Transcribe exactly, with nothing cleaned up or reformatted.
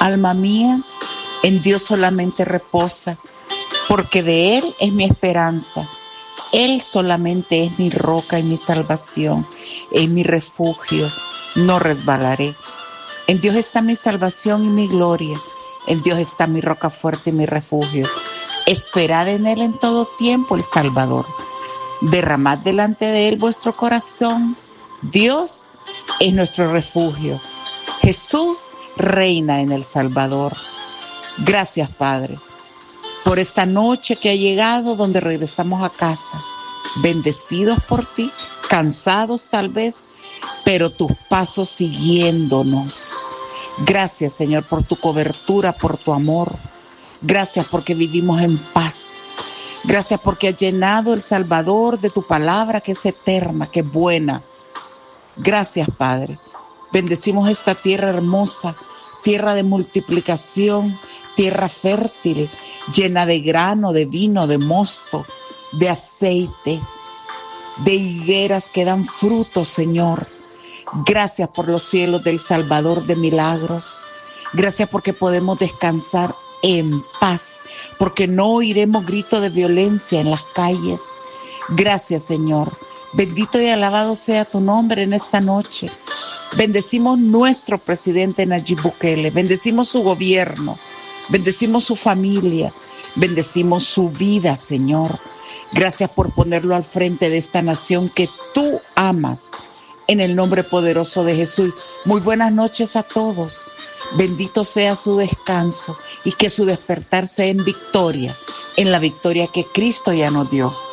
Alma mía, en Dios solamente reposa, porque de Él es mi esperanza. Él solamente es mi roca y mi salvación, es mi refugio, no resbalaré. En Dios está mi salvación y mi gloria, en Dios está mi roca fuerte y mi refugio. Esperad en Él en todo tiempo, el Salvador. Derramad delante de Él vuestro corazón. Dios es nuestro refugio. Jesús reina en El Salvador. Gracias, Padre, por esta noche que ha llegado, donde regresamos a casa, bendecidos por ti, cansados tal vez, pero tus pasos siguiéndonos. Gracias, Señor, por tu cobertura, por tu amor. Gracias porque vivimos en paz. Gracias porque has llenado El Salvador de tu palabra, que es eterna, que es buena. Gracias, Padre. Bendecimos esta tierra hermosa, tierra de multiplicación, tierra fértil, llena de grano, de vino, de mosto, de aceite, de higueras que dan frutos, Señor. Gracias por los cielos del Salvador de milagros. Gracias porque podemos descansar en paz, porque no oiremos grito de violencia en las calles. Gracias, Señor. Bendito y alabado sea tu nombre en esta noche. Bendecimos nuestro presidente Nayib Bukele, bendecimos su gobierno, bendecimos su familia, bendecimos su vida, Señor. Gracias por ponerlo al frente de esta nación que tú amas. En el nombre poderoso de Jesús. Muy buenas noches a todos. Bendito sea su descanso y que su despertar sea en victoria, en la victoria que Cristo ya nos dio.